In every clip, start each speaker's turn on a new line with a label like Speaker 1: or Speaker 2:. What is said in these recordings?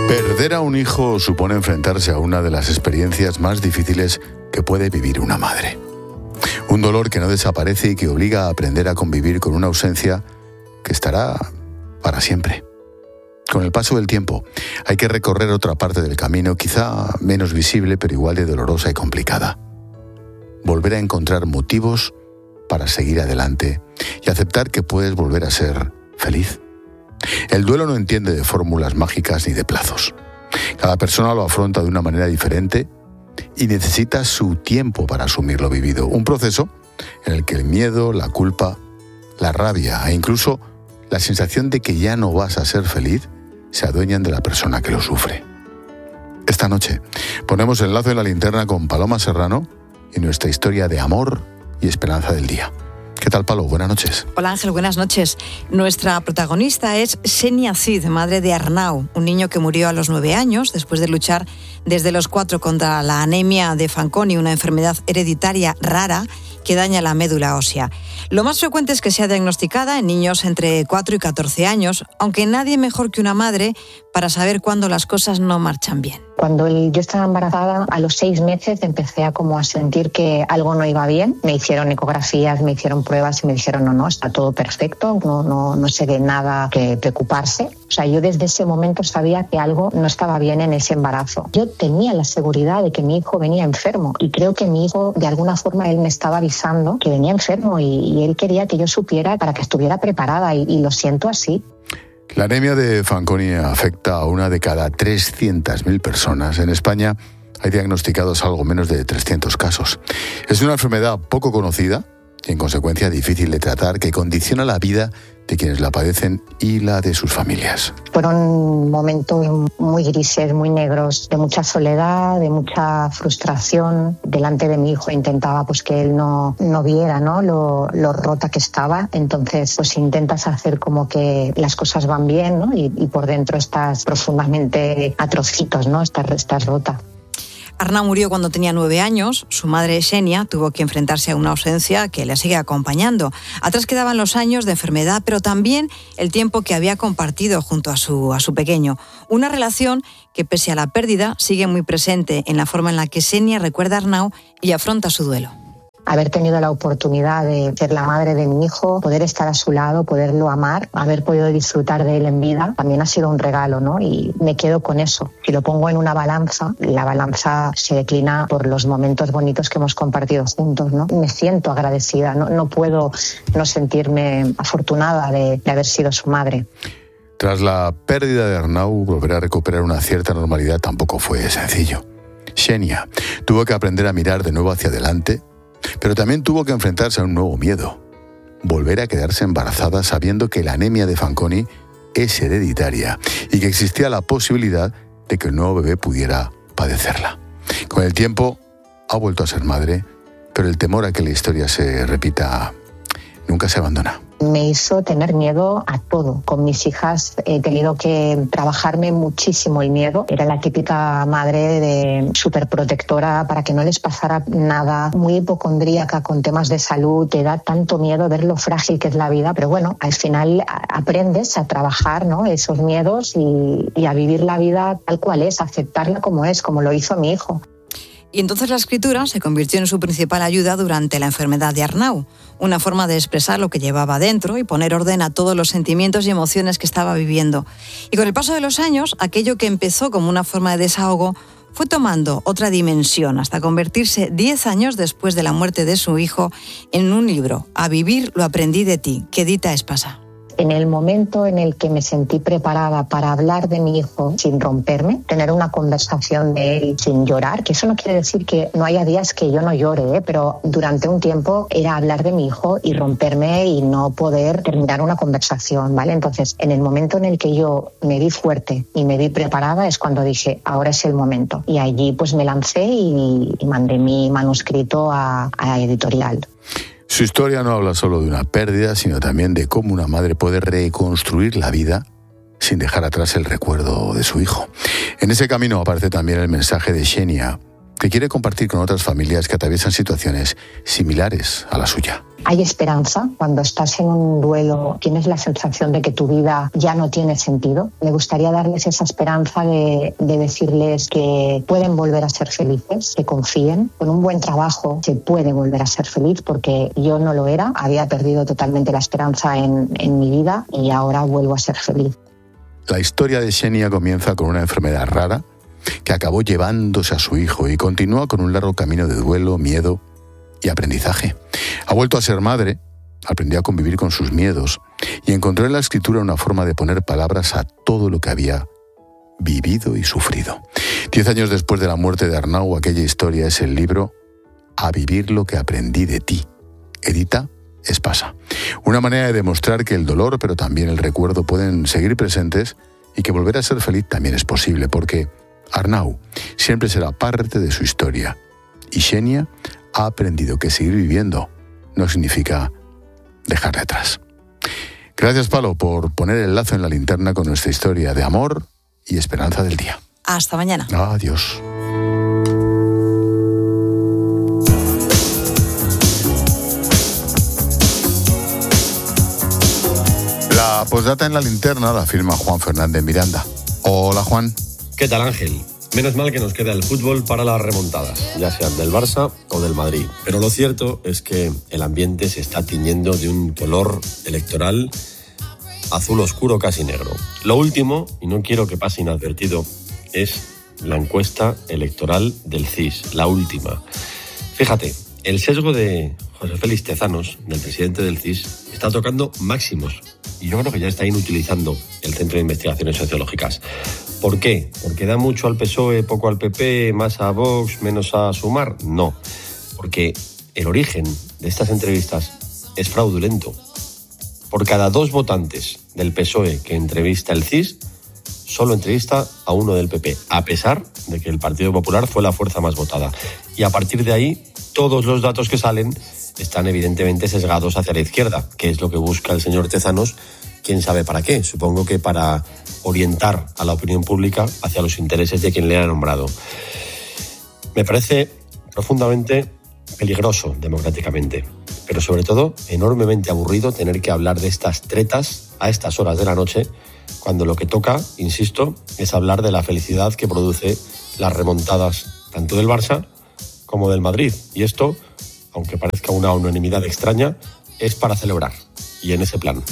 Speaker 1: Perder a un hijo supone enfrentarse a una de las experiencias más difíciles que puede vivir una madre. Un dolor que no desaparece y que obliga a aprender a convivir con una ausencia que estará para siempre. Con el paso del tiempo, hay que recorrer otra parte del camino, quizá menos visible, pero igual de dolorosa y complicada. Volver a encontrar motivos para seguir adelante y aceptar que puedes volver a ser feliz. El duelo no entiende de fórmulas mágicas ni de plazos. Cada persona lo afronta de una manera diferente y necesita su tiempo para asumir lo vivido. Un proceso en el que el miedo, la culpa, la rabia e incluso la sensación de que ya no vas a ser feliz se adueñan de la persona que lo sufre. Esta noche ponemos el lazo en la linterna con Paloma Serrano y nuestra historia de amor y esperanza del día. ¿Qué tal, Palo? Buenas noches.
Speaker 2: Hola, Ángel, buenas noches. Nuestra protagonista es Xenia Cid, madre de Arnau, un niño que murió a los 9 años después de luchar desde los 4 contra la anemia de Fanconi, una enfermedad hereditaria rara que daña la médula ósea. Lo más frecuente es que sea diagnosticada en niños entre 4 y 14 años, aunque nadie mejor que una madre para saber cuándo las cosas no marchan bien.
Speaker 3: Cuando yo estaba embarazada, a los 6 meses empecé a sentir que algo no iba bien. Me hicieron ecografías, me hicieron pruebas y me dijeron no, está todo perfecto, no se ve nada que preocuparse. O sea, yo desde ese momento sabía que algo no estaba bien en ese embarazo. Yo tenía la seguridad de que mi hijo venía enfermo y creo que mi hijo, de alguna forma, él me estaba avisando que venía enfermo y él quería que yo supiera para que estuviera preparada y lo siento así.
Speaker 1: La anemia de Fanconi afecta a una de cada 300.000 personas. En España hay diagnosticados algo menos de 300 casos. Es una enfermedad poco conocida y, en consecuencia, difícil de tratar, que condiciona la vida de quienes la padecen y la de sus familias.
Speaker 3: Fueron momentos muy grises, muy negros, de mucha soledad, de mucha frustración. Delante de mi hijo intentaba que él no viera lo rota que estaba. Entonces intentas hacer como que las cosas van bien, ¿no? y por dentro estás profundamente a trocitos, ¿no? Estás rota.
Speaker 2: Arnau murió cuando tenía 9 años. Su madre, Xenia, tuvo que enfrentarse a una ausencia que le sigue acompañando. Atrás quedaban los años de enfermedad, pero también el tiempo que había compartido junto a su pequeño. Una relación que, pese a la pérdida, sigue muy presente en la forma en la que Xenia recuerda a Arnau y afronta su duelo.
Speaker 3: Haber tenido la oportunidad de ser la madre de mi hijo, poder estar a su lado, poderlo amar, haber podido disfrutar de él en vida, también ha sido un regalo, ¿no? Y me quedo con eso. Si lo pongo en una balanza, la balanza se declina por los momentos bonitos que hemos compartido juntos, ¿no? Me siento agradecida, no puedo no sentirme afortunada de haber sido su madre.
Speaker 1: Tras la pérdida de Arnau, volver a recuperar una cierta normalidad tampoco fue sencillo. Xenia tuvo que aprender a mirar de nuevo hacia adelante, pero también tuvo que enfrentarse a un nuevo miedo: volver a quedarse embarazada sabiendo que la anemia de Fanconi es hereditaria y que existía la posibilidad de que el nuevo bebé pudiera padecerla. Con el tiempo ha vuelto a ser madre, pero el temor a que la historia se repita nunca se abandona.
Speaker 3: Me hizo tener miedo a todo. Con mis hijas he tenido que trabajarme muchísimo el miedo. Era la típica madre de superprotectora para que no les pasara nada, muy hipocondríaca con temas de salud. Te da tanto miedo ver lo frágil que es la vida, pero bueno, al final aprendes a trabajar, ¿no?, esos miedos y a vivir la vida tal cual es, aceptarla como es, como lo hizo mi hijo.
Speaker 2: Y entonces la escritura se convirtió en su principal ayuda durante la enfermedad de Arnau, una forma de expresar lo que llevaba dentro y poner orden a todos los sentimientos y emociones que estaba viviendo. Y con el paso de los años, aquello que empezó como una forma de desahogo fue tomando otra dimensión hasta convertirse 10 años después de la muerte de su hijo en un libro, A vivir lo aprendí de ti, que edita Espasa.
Speaker 3: En el momento en el que me sentí preparada para hablar de mi hijo sin romperme, tener una conversación de él sin llorar, que eso no quiere decir que no haya días que yo no llore, pero durante un tiempo era hablar de mi hijo y romperme y no poder terminar una conversación, ¿vale? Entonces, en el momento en el que yo me vi fuerte y me vi preparada es cuando dije, ahora es el momento. Y allí me lancé y mandé mi manuscrito a editorial.
Speaker 1: Su historia no habla solo de una pérdida, sino también de cómo una madre puede reconstruir la vida sin dejar atrás el recuerdo de su hijo. En ese camino aparece también el mensaje de Xenia, que quiere compartir con otras familias que atraviesan situaciones similares a la suya.
Speaker 3: hay esperanza cuando estás en un duelo, tienes la sensación de que tu vida ya no tiene sentido. Me gustaría darles esa esperanza de decirles que pueden volver a ser felices, que confíen. Con un buen trabajo se puede volver a ser feliz, porque yo no lo era, había perdido totalmente la esperanza en mi vida y ahora vuelvo a ser feliz.
Speaker 1: La historia de Xenia comienza con una enfermedad rara que acabó llevándose a su hijo y continúa con un largo camino de duelo, miedo y aprendizaje. Ha vuelto a ser madre, aprendió a convivir con sus miedos y encontró en la escritura una forma de poner palabras a todo lo que había vivido y sufrido. 10 años después de la muerte de Arnau, aquella historia es el libro A vivir lo que aprendí de ti. Edita Espasa. Una manera de demostrar que el dolor, pero también el recuerdo pueden seguir presentes y que volver a ser feliz también es posible, porque Arnau siempre será parte de su historia. Y Xenia ha aprendido que seguir viviendo no significa dejarle atrás. Gracias, Palo, por poner el lazo en la linterna con nuestra historia de amor y esperanza del día.
Speaker 2: Hasta mañana.
Speaker 1: Adiós. La postdata en la linterna la firma Juan Fernández Miranda. Hola, Juan.
Speaker 4: ¿Qué tal, Ángel? Menos mal que nos queda el fútbol para las remontadas, ya sean del Barça o del Madrid. Pero lo cierto es que el ambiente se está tiñendo de un color electoral azul oscuro, casi negro. Lo último, y no quiero que pase inadvertido, es la encuesta electoral del CIS, la última. Fíjate, el sesgo de José Félix Tezanos, del presidente del CIS, está tocando máximos. Y yo creo que ya está inutilizando el Centro de Investigaciones Sociológicas. ¿Por qué? ¿Porque da mucho al PSOE, poco al PP, más a Vox, menos a Sumar? No, porque el origen de estas entrevistas es fraudulento. Por cada 2 votantes del PSOE que entrevista el CIS, solo entrevista a uno del PP, a pesar de que el Partido Popular fue la fuerza más votada. Y a partir de ahí, todos los datos que salen están evidentemente sesgados hacia la izquierda, que es lo que busca el señor Tezanos, quién sabe para qué. Supongo que para orientar a la opinión pública hacia los intereses de quien le ha nombrado. Me parece profundamente peligroso democráticamente, pero sobre todo enormemente aburrido tener que hablar de estas tretas a estas horas de la noche, cuando lo que toca, insisto, es hablar de la felicidad que produce las remontadas tanto del Barça como del Madrid. Y esto, aunque parezca una unanimidad extraña, es para celebrar, y en ese plan.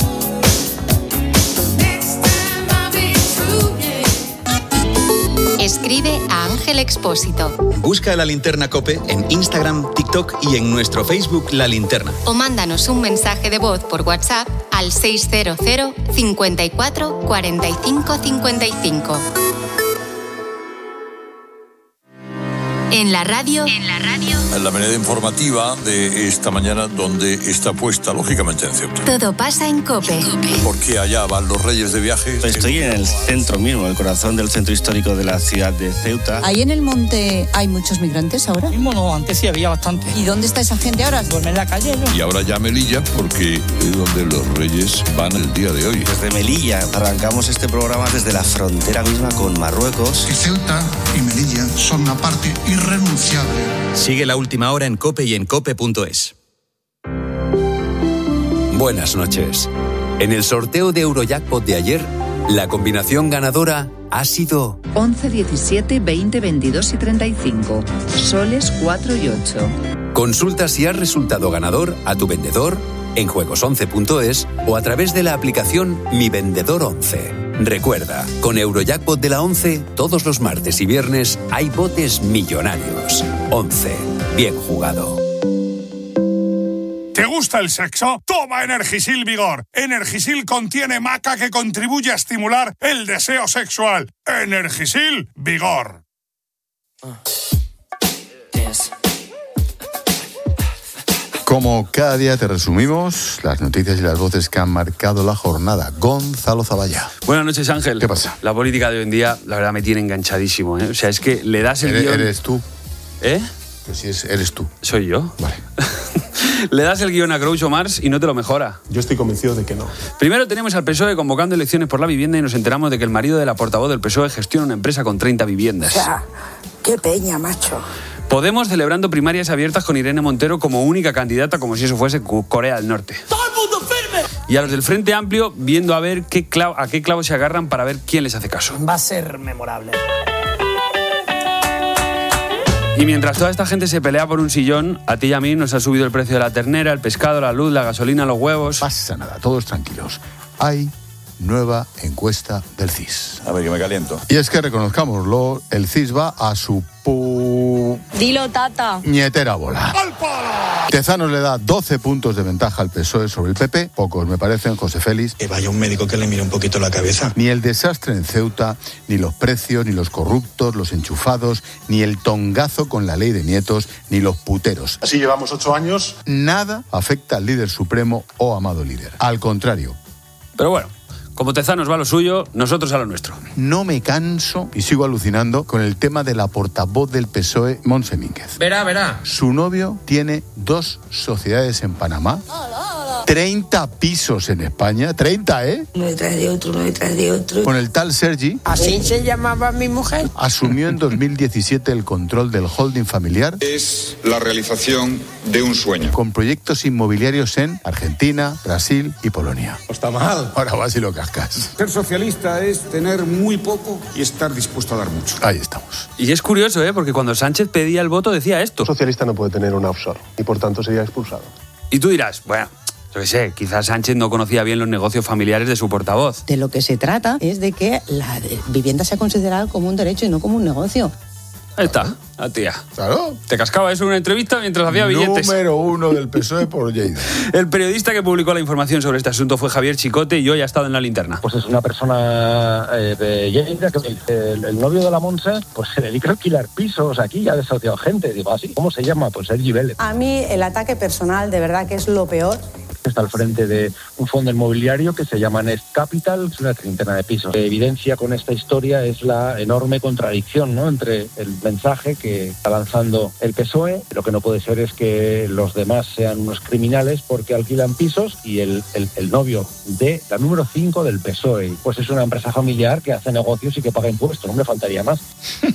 Speaker 5: Escribe a Ángel Expósito.
Speaker 6: Busca La Linterna COPE en Instagram, TikTok y en nuestro Facebook La Linterna.
Speaker 5: O mándanos un mensaje de voz por WhatsApp al 600 54 45 55. En la radio.
Speaker 7: La manera informativa de esta mañana, donde está puesta, lógicamente, en Ceuta.
Speaker 5: Todo pasa en COPE.
Speaker 7: Porque allá van los reyes de viaje.
Speaker 8: Estoy en el centro mismo, el corazón del centro histórico de la ciudad de Ceuta.
Speaker 2: ¿Ahí en el monte hay muchos migrantes ahora?
Speaker 9: Mismo no, antes sí había bastante.
Speaker 2: ¿Y dónde está esa gente ahora?
Speaker 9: Duerme en la calle, ¿no?
Speaker 7: Y ahora ya Melilla, porque es donde los reyes van el día de hoy.
Speaker 8: Desde Melilla arrancamos este programa desde la frontera misma con Marruecos.
Speaker 10: Que Ceuta y Melilla son una parte irrenunciable.
Speaker 6: Sigue La Última Hora en COPE y en COPE.es.
Speaker 11: Buenas noches. En el sorteo de Eurojackpot de ayer, la combinación ganadora ha sido
Speaker 12: 11, 17, 20, 22 y 35. Soles 4 y 8.
Speaker 11: Consulta si has resultado ganador a tu vendedor en juegos11.es o a través de la aplicación Mi Vendedor 11. Recuerda, con Eurojackpot de la 11, todos los martes y viernes hay botes millonarios. 11. Bien jugado.
Speaker 13: ¿Te gusta el sexo? Toma Energisil Vigor. Energisil contiene maca que contribuye a estimular el deseo sexual. Energisil Vigor.
Speaker 1: Como cada día te resumimos las noticias y las voces que han marcado la jornada. Gonzalo Zavalla.
Speaker 14: Buenas noches, Ángel.
Speaker 1: ¿Qué pasa?
Speaker 14: La política de hoy en día, la verdad, me tiene enganchadísimo, ¿eh? O sea, es que le das el guión...
Speaker 1: ¿Eres tú?
Speaker 14: ¿Eh?
Speaker 1: Pues sí, eres tú.
Speaker 14: ¿Soy yo?
Speaker 1: Vale.
Speaker 14: Le das el guión a Groucho Marx y no te lo mejora.
Speaker 15: Yo estoy convencido de que no.
Speaker 14: Primero tenemos al PSOE convocando elecciones por la vivienda y nos enteramos de que el marido de la portavoz del PSOE gestiona una empresa con 30 viviendas.
Speaker 16: O sea, qué peña, macho.
Speaker 14: Podemos celebrando primarias abiertas con Irene Montero como única candidata, como si eso fuese Corea del Norte. ¡Todo el mundo firme! Y a los del Frente Amplio viendo a ver a qué clavo se agarran para ver quién les hace caso.
Speaker 9: Va a ser memorable.
Speaker 14: Y mientras toda esta gente se pelea por un sillón, a ti y a mí nos ha subido el precio de la ternera, el pescado, la luz, la gasolina, los huevos.
Speaker 1: Pasa nada, todos tranquilos. Hay nueva encuesta del CIS.
Speaker 7: A ver, que me caliento.
Speaker 1: Y es que, reconozcámoslo, el CIS va a su
Speaker 15: Dilo, tata.
Speaker 1: Nietera bola.
Speaker 13: ¡Al palo!
Speaker 1: Tezanos le da 12 puntos de ventaja al PSOE sobre el PP. Pocos me parecen, José Félix.
Speaker 16: Que vaya un médico que le mire un poquito la cabeza.
Speaker 1: Ni el desastre en Ceuta, ni los precios, ni los corruptos, los enchufados, ni el tongazo con la ley de nietos, ni los puteros.
Speaker 13: Así llevamos 8 años.
Speaker 1: Nada afecta al líder supremo o amado líder. Al contrario.
Speaker 14: Pero bueno, como Tezanos va a lo suyo, nosotros a lo nuestro.
Speaker 1: No me canso y sigo alucinando con el tema de la portavoz del PSOE, Montse Mínguez.
Speaker 17: Verá.
Speaker 1: Su novio tiene 2 sociedades en Panamá, 30 pisos en España, 30, ¿eh?
Speaker 15: Uno detrás de otro.
Speaker 1: Con el tal Sergi.
Speaker 17: ¿Así se llamaba mi mujer?
Speaker 1: Asumió en 2017 el control del holding familiar.
Speaker 18: Es la realización de un sueño.
Speaker 1: Con proyectos inmobiliarios en Argentina, Brasil y Polonia.
Speaker 13: No está mal.
Speaker 1: Ahora vas y lo cascas.
Speaker 10: Ser socialista es tener muy poco y estar dispuesto a dar mucho.
Speaker 1: Ahí estamos.
Speaker 14: Y es curioso, porque cuando Sánchez pedía el voto decía esto.
Speaker 19: Un socialista no puede tener un offshore y por tanto sería expulsado.
Speaker 14: Y tú dirás, bueno, yo qué sé, quizás Sánchez no conocía bien los negocios familiares de su portavoz.
Speaker 20: De lo que se trata es de que la vivienda sea considerada como un derecho y no como un negocio.
Speaker 14: Ahí está, la tía.
Speaker 1: Claro.
Speaker 14: Te cascaba eso en una entrevista mientras hacía billetes.
Speaker 1: Número 1 del PSOE por Lleida.
Speaker 14: El periodista que publicó la información sobre este asunto fue Javier Chicote y hoy ha estado en la linterna.
Speaker 21: Pues es una persona de Lleida que el novio de la Montse pues se dedica a alquilar pisos aquí y ha desahuciado gente. Digo, ¿así? ¿Cómo se llama? Pues Sergi Vélez.
Speaker 20: A mí el ataque personal de verdad que es lo peor.
Speaker 21: Está al frente de un fondo inmobiliario que se llama Nest Capital, es una treintena de pisos. Lo que evidencia con esta historia es la enorme contradicción, ¿no?, entre el mensaje que está lanzando el PSOE. Lo que no puede ser es que los demás sean unos criminales porque alquilan pisos y el novio de la número 5 del PSOE, pues es una empresa familiar que hace negocios y que paga impuestos, no me faltaría más.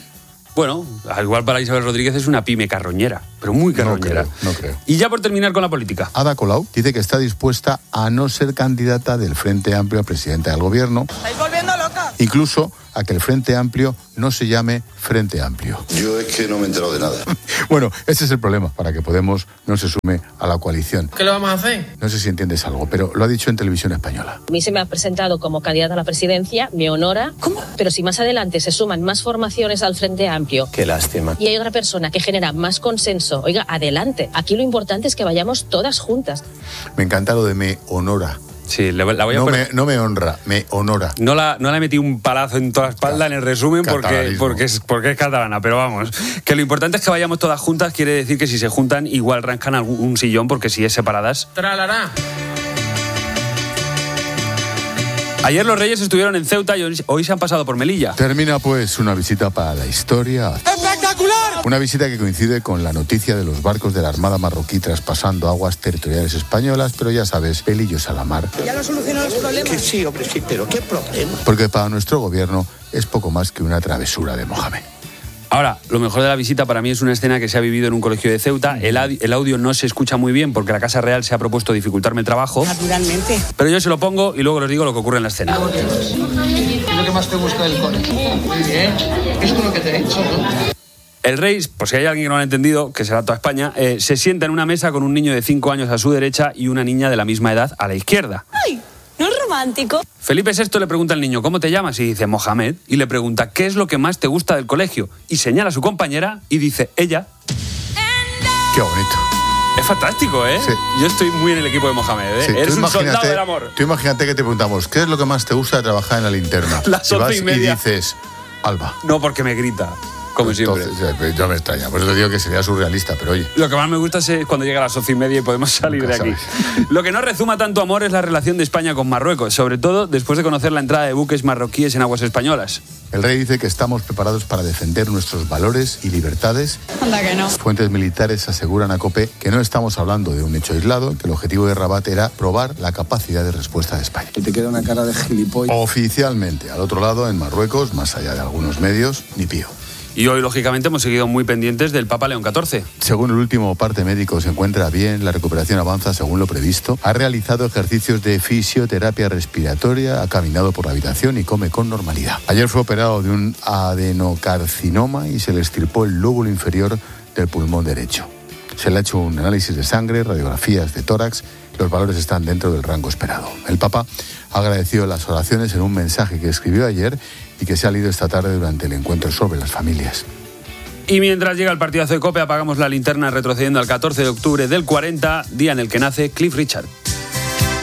Speaker 14: Bueno, al igual para Isabel Rodríguez es una pyme carroñera, pero muy carroñera.
Speaker 1: No creo.
Speaker 14: Y ya por terminar con la política.
Speaker 1: Ada Colau dice que está dispuesta a no ser candidata del Frente Amplio a presidenta del gobierno.
Speaker 17: ¿Estáis volviendo loca?
Speaker 1: Incluso a que el Frente Amplio no se llame Frente Amplio.
Speaker 18: Yo es que no me he enterado de nada.
Speaker 1: Bueno, ese es el problema, para que Podemos no se sume a la coalición.
Speaker 17: ¿Qué le vamos a hacer?
Speaker 1: No sé si entiendes algo, pero lo ha dicho en Televisión Española.
Speaker 22: A mí se me ha presentado como candidata a la presidencia, me honora. ¿Cómo? Pero si más adelante se suman más formaciones al Frente Amplio.
Speaker 8: Qué lástima.
Speaker 22: Y hay otra persona que genera más consenso. Oiga, adelante. Aquí lo importante es que vayamos todas juntas.
Speaker 1: Me encanta lo de me honora.
Speaker 14: Sí, la voy a poner.
Speaker 1: No me honra, me honora.
Speaker 14: No le metí un palazo en toda la espalda en el resumen porque es catalana, pero vamos, que lo importante es que vayamos todas juntas, quiere decir que si se juntan igual rascan un sillón, porque si es separadas.
Speaker 17: ¡Tralará!
Speaker 14: Ayer los Reyes estuvieron en Ceuta y hoy se han pasado por Melilla.
Speaker 1: Termina pues una visita para la historia.
Speaker 17: ¡Espectacular!
Speaker 1: Una visita que coincide con la noticia de los barcos de la Armada marroquí traspasando aguas territoriales españolas, pero ya sabes, pelillos a la mar.
Speaker 17: ¿Ya lo solucionó los problemas?
Speaker 16: Que sí, hombre, sí, pero ¿qué problema?
Speaker 1: Porque para nuestro gobierno es poco más que una travesura de Mohamed.
Speaker 14: Ahora, lo mejor de la visita para mí es una escena que se ha vivido en un colegio de Ceuta. El audio no se escucha muy bien porque la Casa Real se ha propuesto dificultarme el trabajo.
Speaker 20: Naturalmente.
Speaker 14: Pero yo se lo pongo y luego les digo lo que ocurre en la escena.
Speaker 17: ¿Qué es lo que más te gusta del colegio? Muy bien. Esto es lo que te he dicho, ¿no?
Speaker 14: El rey, por si hay alguien que no lo ha entendido, que será toda España, se sienta en una mesa con un niño de 5 años a su derecha y una niña de la misma edad a la izquierda.
Speaker 15: ¡Ay! ¿No es romántico?
Speaker 14: Felipe VI le pregunta al niño, ¿cómo te llamas? Y dice, Mohamed. Y le pregunta, ¿qué es lo que más te gusta del colegio? Y señala a su compañera y dice, ella.
Speaker 1: Qué bonito.
Speaker 14: Es fantástico, ¿eh?
Speaker 1: Sí.
Speaker 14: Yo estoy muy en el equipo de Mohamed, ¿eh?
Speaker 1: Sí,
Speaker 14: Eres un soldado del amor.
Speaker 1: Tú imagínate que te preguntamos, ¿qué es lo que más te gusta de trabajar en la linterna?
Speaker 14: Las 11:30.
Speaker 1: Y dices, Alba.
Speaker 14: No, porque me grita. Como siempre.
Speaker 1: Entonces, yo me extraña, por eso digo que sería surrealista, pero oye.
Speaker 14: Lo que más me gusta es cuando llega a las 11:30 y podemos salir de aquí. Lo que no rezuma tanto amor es la relación de España con Marruecos, sobre todo después de conocer la entrada de buques marroquíes en aguas españolas.
Speaker 1: El rey dice que estamos preparados para defender nuestros valores y libertades.
Speaker 2: Anda que no.
Speaker 1: Fuentes militares aseguran a COPE que no estamos hablando de un hecho aislado, que el objetivo de Rabat era probar la capacidad de respuesta de España.
Speaker 16: Que te queda una cara de gilipollas.
Speaker 1: Oficialmente, al otro lado, en Marruecos, más allá de algunos medios, ni pío.
Speaker 14: Y hoy, lógicamente, hemos seguido muy pendientes del Papa León XIV.
Speaker 1: Según el último parte médico, se encuentra bien, la recuperación avanza según lo previsto, ha realizado ejercicios de fisioterapia respiratoria, ha caminado por la habitación y come con normalidad. Ayer fue operado de un adenocarcinoma y se le extirpó el lóbulo inferior del pulmón derecho. Se le ha hecho un análisis de sangre, radiografías de tórax. Los valores están dentro del rango esperado. El Papa ha agradecido las oraciones en un mensaje que escribió ayer y que se ha leído esta tarde durante el encuentro sobre las familias.
Speaker 14: Y mientras llega el partidazo de COPE, apagamos la linterna retrocediendo al 14 de octubre del 40, día en el que nace Cliff Richard.